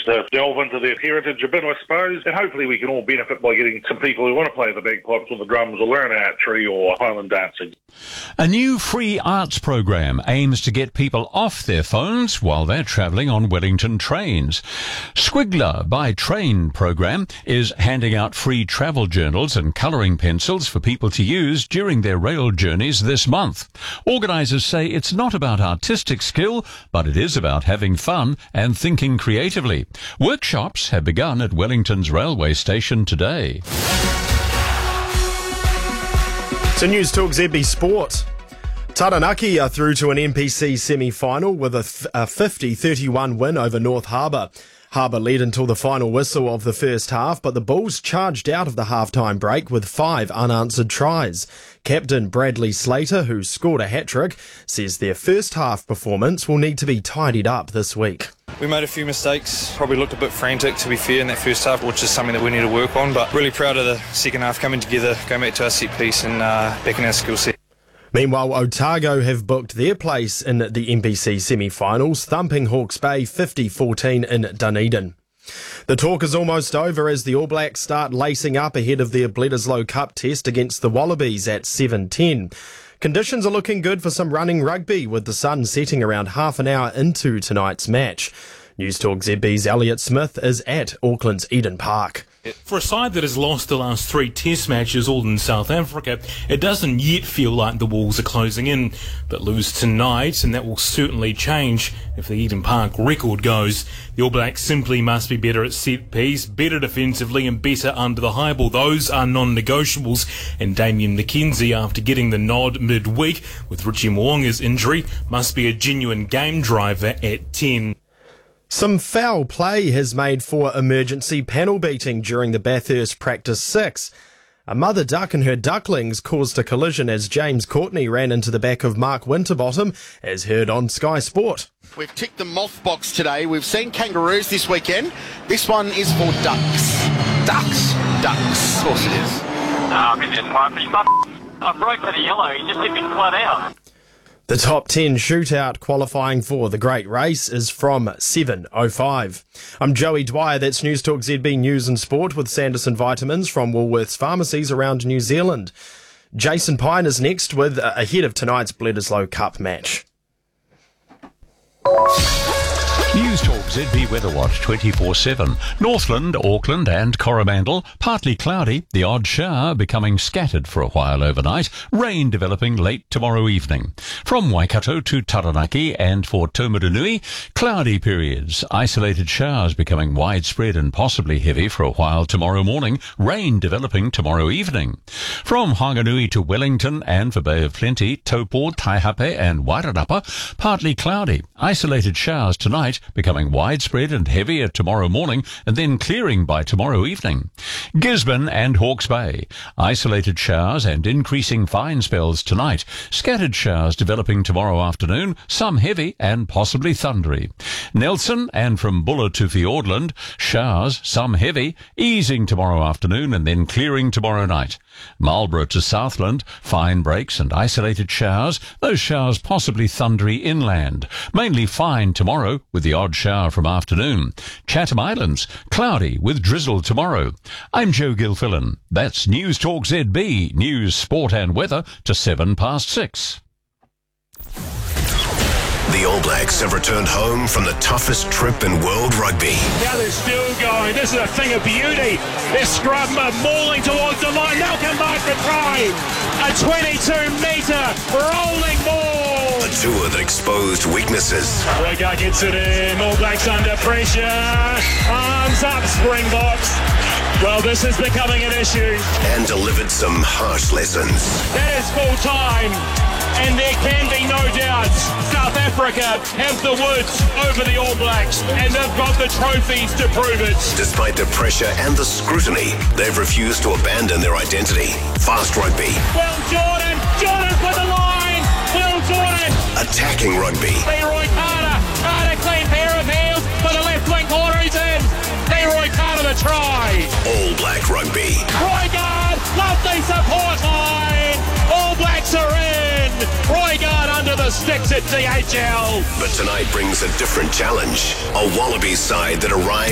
to delve into their heritage a bit, I suppose, and hopefully we can all benefit by getting some people who want to play the bagpipes or the drums or learn archery or Highland dancing. A new free arts program aims to get people off their phones while they're travelling on Wellington trains. Squiggler by Train program is handing out free travel journals and colouring pencils for people to use during their rail journeys this month. Organisers say it's not about artistic skill, but it is about having fun and thinking creatively. Workshops have begun at Wellington's railway station today. So News Talk ZB Sport. Taranaki are through to an NPC semi-final with a 50-31 win over North Harbour. Harbour led until the final whistle of the first half, but the Bulls charged out of the half-time break with 5 unanswered tries. Captain Bradley Slater, who scored a hat-trick, says their first half performance will need to be tidied up this week. We made a few mistakes, probably looked a bit frantic to be fair in that first half, which is something that we need to work on, but really proud of the second half coming together, going back to our set piece and back in our skill set. Meanwhile, Otago have booked their place in the NPC semi-finals, thumping Hawke's Bay 50-14 in Dunedin. The talk is almost over as the All Blacks start lacing up ahead of their Bledisloe Cup test against the Wallabies at 7:10. Conditions are looking good for some running rugby, with the sun setting around half an hour into tonight's match. News Talk ZB's Elliot Smith is at Auckland's Eden Park. For a side that has lost the last 3 test matches, all in South Africa, it doesn't yet feel like the walls are closing in. But lose tonight, and that will certainly change if the Eden Park record goes. The All Blacks simply must be better at set piece, better defensively and better under the high ball. Those are non-negotiables. And Damien McKenzie, after getting the nod midweek with Richie Mo'unga's injury, must be a genuine game driver at 10. Some foul play has made for emergency panel beating during the Bathurst Practice 6. A mother duck and her ducklings caused a collision as James Courtney ran into the back of Mark Winterbottom, as heard on Sky Sport. We've ticked the moth box today. We've seen kangaroos this weekend. This one is for ducks. Ducks. Ducks. Of course it is. I broke to the yellow. He just hit me flat out. The top 10 shootout qualifying for the Great Race is from 7:05. I'm Joey Dwyer. That's News Talk ZB News and Sport with Sanderson Vitamins from Woolworths Pharmacies around New Zealand. Jason Pine is next with ahead of tonight's Bledisloe Cup match. News Talk ZB Weather Watch 24/7. Northland, Auckland and Coromandel, partly cloudy, the odd shower becoming scattered for a while overnight, rain developing late tomorrow evening. From Waikato to Taranaki and for Taumarunui, cloudy periods, isolated showers becoming widespread and possibly heavy for a while tomorrow morning, rain developing tomorrow evening. From Hanganui to Wellington and for Bay of Plenty, Taupo, Taihape and Wairarapa, partly cloudy, isolated showers tonight, becoming widespread and heavier tomorrow morning and then clearing by tomorrow evening. Gisborne and Hawke's Bay, isolated showers and increasing fine spells tonight. Scattered showers developing tomorrow afternoon, some heavy and possibly thundery. Nelson and from Buller to Fiordland, showers, some heavy, easing tomorrow afternoon and then clearing tomorrow night. Marlborough to Southland, fine breaks and isolated showers, those showers possibly thundery inland. Mainly fine tomorrow with the odd shower from afternoon. Chatham Islands, cloudy with drizzle tomorrow. I'm Joe Gilfillan. That's News Talk ZB, news, sport and weather to 6:07. The All Blacks have returned home from the toughest trip in world rugby. Now they're still going. This is a thing of beauty. They're scrubbing, mauling towards the line. They'll come back for try. A 22-metre rolling ball. A tour that exposed weaknesses. Royga gets it in. All Blacks under pressure. Arms up, Springboks. Well, this is becoming an issue. And delivered some harsh lessons. That is full time. And there can be no doubt South Africa have the woods over the All Blacks, and they've got the trophies to prove it. Despite the pressure and the scrutiny, they've refused to abandon their identity. Fast rugby. Will Jordan for the line. Will Jordan. Attacking rugby. Leroy Carter, clean pair of heels for the left wing corner. He's in. Leroy Carter the try. All Black rugby. Roygaard, lovely support line. All Blacks are in. Roygaard under the sticks at DHL. But tonight brings a different challenge. A Wallabies side that arrived